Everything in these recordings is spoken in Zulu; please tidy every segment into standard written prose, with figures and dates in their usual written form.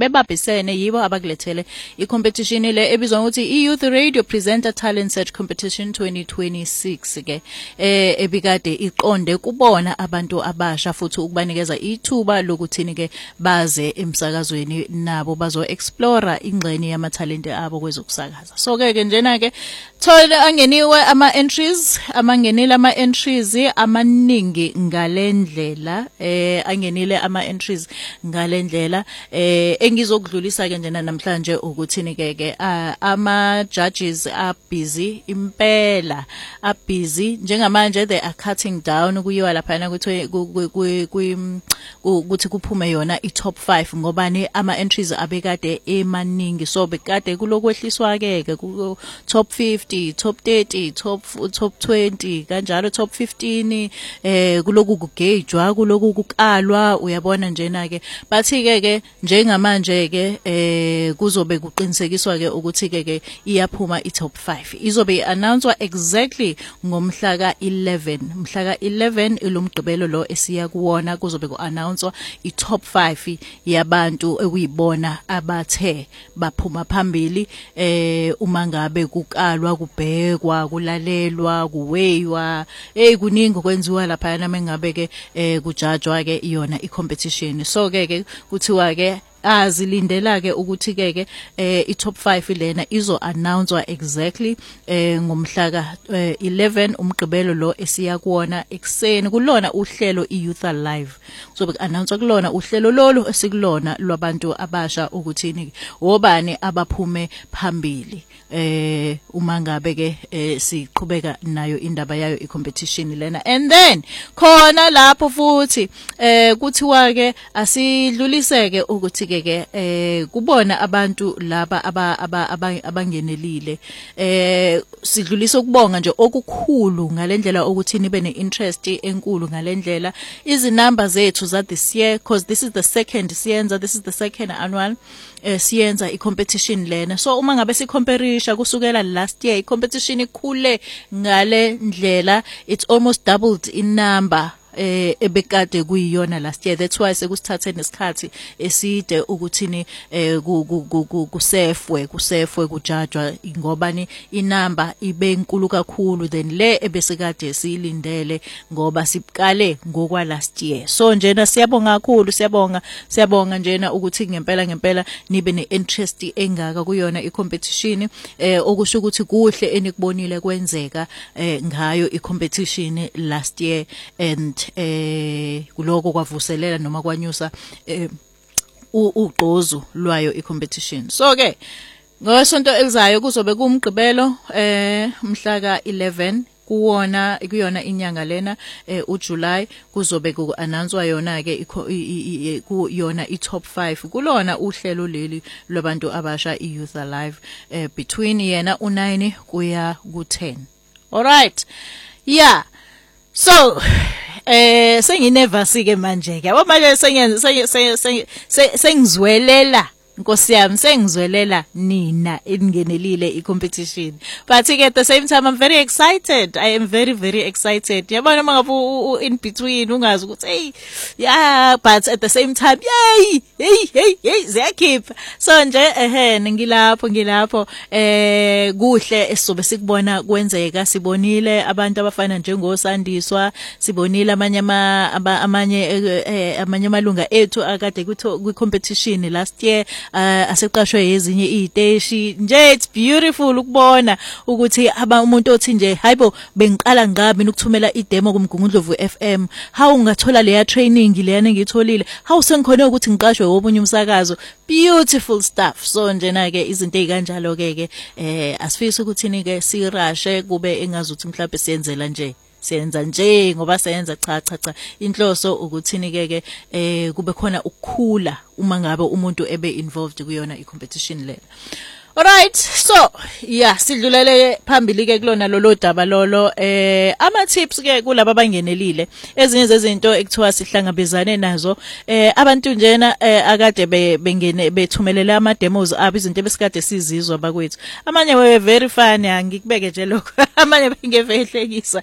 bebabhisene yibo abakulethele i-competition le ebizwa ukuthi i-Youth Radio Presenter Talent Search Competition 2026 ke ebikade iqonde kubona abantu abasha futhi ukubanikeza ithuba lokuthini ke baze emsakazweni nabo bazo explore ingxenye yamathalente abo kwezokusakaza. So ke njena ke thola angeniwe ama-entries amangenile ama-entries amaningi ngalendlela angenile ama-entries ngalendlela engizokudlulisa ke njena namhlanje ukuthini ke ama judges are busy impela are busy njengamanje they are cutting down kuyiwa lapha ukuthi kuphume yona i-top 5 ngobani ama-entries abekade emaningi so bekade kulokwehliswa ke ku top 50 top 30 top 20 kanjalo top 15 kuloku kugejwa kuloku kukalwa uyabona njena ke bathi ke njengamanje ke kuzobe kuqinisekiswa ke ukuthi ke iyaphuma i-top 5 izobe announced exactly ngomhla ka-11 mhla ka-11 ilomgqibelo lo esiya kuwona kuzobe ku-announced i-top 5 yabantu ekuyibona abathe baphuma phambili uma ngabe kukalwa kubhekwa kulalelwa kuweywa kuningi kwenziwa lapha na mengabe ke kujudgewa ke iyona i-competition so ke kuthiwa ke azilindela ke ukuthi ke i-top 5 lena izo announced exactly ngomhla ka-11 umgqibelo lo esiya kuwona ekseni kulona uhlelo i-Youth Alive so be-announced kulona uhlelo lolu esikulona lwabantu abasha ukuthini wobani abaphume phambili uma ngabe ke siqhubeka nayo indaba yayo i-competition lena and then khona lapho futhi kuthiwa ke asidluliseke ukuthi ke kubona abantu laba abangenelile sidlulisa ukubonga nje okukhulu ngalendlela ukuthi nibe ne-interest enkulu ngalendlela izinamba zethu za this year because this is the second annual siyenza i-competition lena so uma ngabe si-comparisha kusukela last year i-competition ikhule ngale ndlela it's almost doubled in number ebekade kuyiyona last year that's why sekusithathe nesikhathi eside ukuthini kusefwe kujudgewa ngoba ni inamba ibe inkulu kakhulu than le ebesikade silindele ngoba sibukale ngokwa last year so njena siyabonga kakhulu siyabonga njena ukuthi ngempela nibe ne-interest engaka kuyona i-competition okusho ukuthi kuhle enikubonile kwenzeka ngayo i-competition last year and kuloko kwavuselela noma kwanyusa ugqozu lwayo i-competition so ke ngosonto elizayo kuzobe kumgqibelo mhla ka-11 kuyona inyanga lena uJuly kuzobe ku-announced yona ke kuyona i-top 5 kulona uhlelo leli lwabantu abasha i-Youth Alive between yena u9 kuya ku10 alright yeah so senginervous ke manje ke yabo manje sengizwelela Nkosi yami sengizwelela nina ingenelile i-competition but at the same time I'm very excited I am very excited yabona mangabe in between ungazi ukuthi hey yeah but at the same time hey ziyakhipha so nje ngilapho kuhle esizobe sikubona kwenzeka sibonile abantu abafana njengoSandiswa sibonile amanye amalunga ethu akade kwi-competition last year aseqashwe ezinye iziteshi nje it's beautiful ukubona ukuthi umuntu othi nje hayibo bengiqala ngabi ukuthumela idemo kumgungundlovu FM how ungathola leya training leyana engitholile how sengikhona ukuthi ngiqashwe obunye umsakazo beautiful stuff so njena ke izinto ezikanjalo ke asifisa ukuthi nike sirashe kube engazuthi mhlawumbe siyenzela nje senza nje ngoba senza cha inhloso ukuthini ke kube khona ukukhula uma ngabe umuntu ebe involved kuyona i-competition lela Alright, so yeah, sidlulele phambili ke kulona lolo daba lolo ama tips ke kulabo abangenelile ezinye zezinto ekuthiwa sihlangabezane nazo abantu njena akade bengene bethumelele ama demos abo izinto ebesikade sizizwa bakwethu amanye we very funny angikubeke nje lokho amanye bengevehlekisa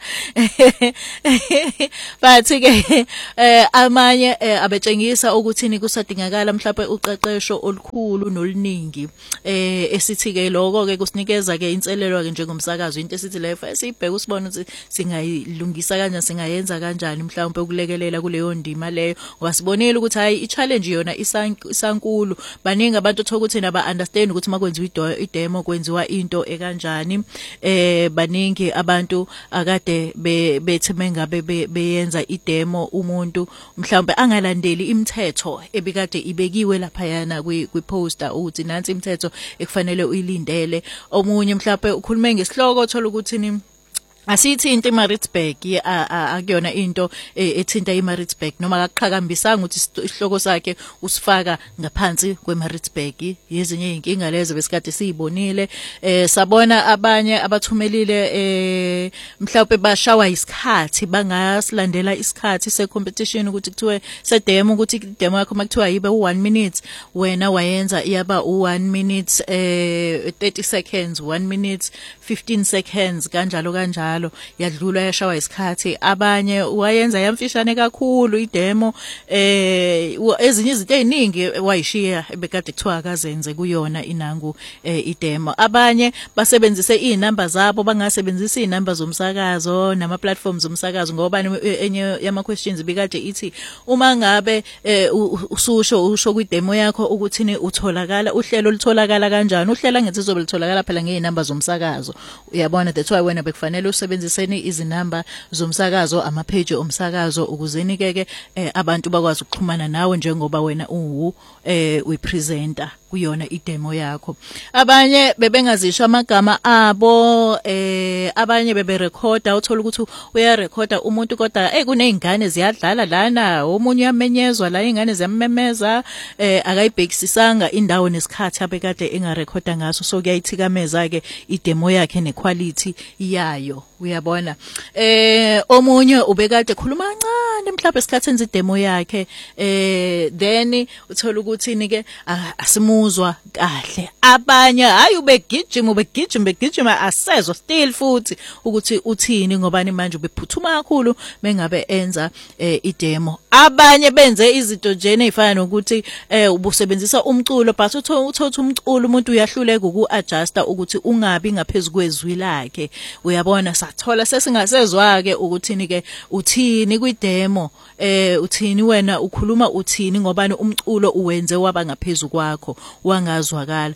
but ke amanye abetshengisa ukuthi ni kusadingakala mhlawumbe uqeqesho olukhulu noluningi esithi ke lokho ke kusinikeza ke inselelo ke njengomsakazo into esithi leyo sibheke usibone ukuthi singayilungisa kanjani singayenza kanjani mhlawumbe ukulekelela kuleyo ndima leyo wasibonile ukuthi hayi i-challenge yona isankulu baningi abantu othola ukuthi naba understand ukuthi makwenziwa idemo kwenziwa into ekanjani baningi abantu akade bethi mengabe beyenza idemo umuntu mhlawumbe angalandeli imithetho ebikade ibekiwe lapha yana kwi-poster ukuthi nansi imithetho ekufanele uyilindele omunye mhlawumbe ukhulume ngesihloko thola ukuthi ni asithinta iMaritzburg akuyona into ethinta iMaritzburg noma akaqhakambisanga ukuthi isihloko sakhe usifaka ngaphansi kweMaritzburg yezinye inkinga lezo besikade siyibonile sabona abanye abathumelile mhlawumbe bashawa isikhathi bangasilandela isikhathi secompetition ukuthi kuthiwe sedemo ukuthi idemo yakho makuthiwa yibe u1 minute wena wayenza iyaba u1 minute 30 seconds 1 minute 15 seconds kanjalo yadlula yashawa isikhathi abanye wayenza yamfishane kakhulu idemo ezinye izinto eziningi wayishiya bekade kuthiwa akazenze kuyona inangu idemo abanye basebenzise inamba zabo bangasebenzisa inamba zomsakazo nama platforms zomsakazo ngoba enye yama questions bikade ithi uma ngabe usho kwidemo yakho ukuthi ni utholakala uhlelo litholakala kanjani uhlela ngithi izobe litholakala phela ngeinamba zomsakazo uyabona that's why wena bekufanele usebenziseni izinamba zomsakazo ama page omsakazo ukuzeni ke abantu bakwazi ukuxhumana nawe njengoba wena uyipresenter kuyona idemo yakho abanye bebengazisho amagama abo abanye beberecorda uthola ukuthi uyarecorda umuntu kodwa kunezingane ziyadlala lana omunye uyamenyezwa la ingane ziyamemeza akayibhekisisanga indawo nesikhathi abekade engarecorda ngaso so kuyayithikameza ke idemo yakhe nequality yayo uyabona omunye ubekade khuluma kancane mhlawumbe isikhathi enza idemo yakhe then uthola ukuthi ni ke asimuzwa kahle abanye hayi ubegijima asezwe still futhi ukuthi uthini ngoba ni manje ubephuthuma kakhulu mengabe enza idemo abanye benze izinto njene ezifana nokuthi ubusebenzisa umculo but uthatha umculo umuntu uyahluleka ukuadjusta ukuthi ungabi ngaphezulu kwezwi lakhe uyabona sathola sesingasezwa ke ukuthini ke uthini kwidemo uthini wena ukhuluma uthini ngoba umculo uwenze waba ngaphezulu kwakho wangazwakala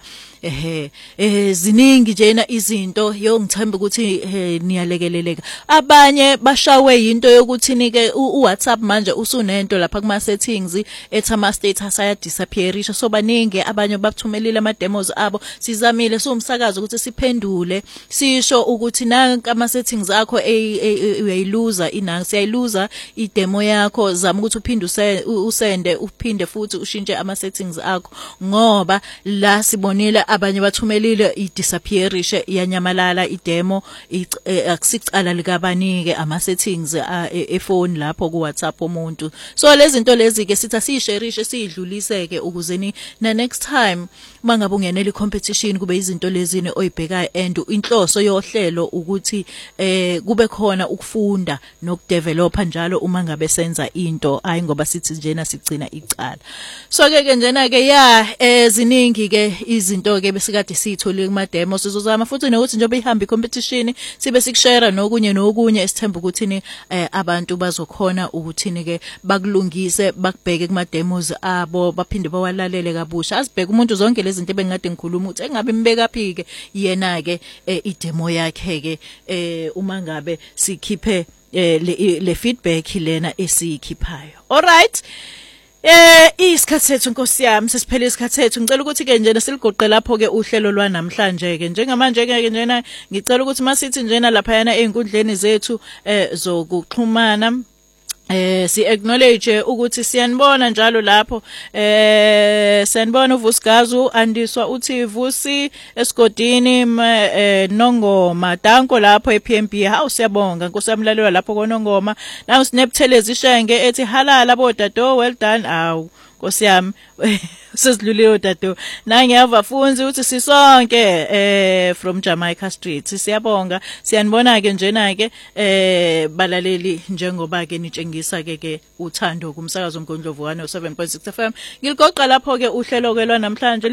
ziningi njena izinto ngithemba ukuthi niyalekeleleka abanye bashawe into yokuthi nike uWhatsApp manje usunento lapha kuma settings ethi ama status aya disappearisha so baningi abanye bathumelile ama demos abo sizamile somsakazo ukuthi siphendule sisho ukuthi nanka ama settings akho uyayiluza inansi siyayiluza idemo yakho zama ukuthi uphinde usende uphinde futhi ushintshe ama settings akho ngoba la sibonile abanye bathumelile idisappearishe yanyamalala idemo akusicala likabanike ama settings ephone lapho ku WhatsApp umuntu so lezi zinto lezi ke sithi asishareishe sidluliseke ukuzeni na next time mangabe ungenele competition kube izinto lezini oyibhekayo and inhloso yohlelo ukuthi kube khona ukufunda nokudevelopa njalo uma ngabe senza into hayi ngoba sithi njena sigcina icala so ke njena ke ziningi ke izinto ke besikade sithole kuma demo sizozama futhi nokuthi njengoba ihamba competition sibe sikushare nokunye esithemba ukuthi ni abantu bazokhona ukuthi ni ke bakulungise bakubheke kuma demos abo baphinde bawalalele kabusha asibheke umuntu zonke lezi zinto bengade ngikhuluma ukuthi engabe imbeka phike yena ke idemo yakhe ke uma ngabe sikhiphe le feedback lena esikhiphayo alright isikhathi sethu Nkosi yami sesiphele isikhathi sethu ngicela ukuthi ke njena siligoqe lapho ke uhlelo lwanamhlanje ke njengamanje ke njena ngicela ukuthi masithi njena lapha yana einkundleni zethu zokuxhumana si acknowledge ukuthi siyanibona njalo lapho sanibona uVusigazu andiswa uthi Vusi esigodini Nongoma danko lapho ePMB hawu siyabonga nkosamlalelwa lapho koNongoma nawu sinebuthelezi ishenge ethi halala bodado well done awu Nkosi yami sesiluliwe dado nangiyava funzi uthi sisonke from Jamaica Street siyabonga siyanibona ke njena ke balaleli njengoba ke nitshengisa ke uthando kumsakazo uMgondlovu 107.6 FM ngiligoqa lapho ke uhlelo kwelwa namhlanje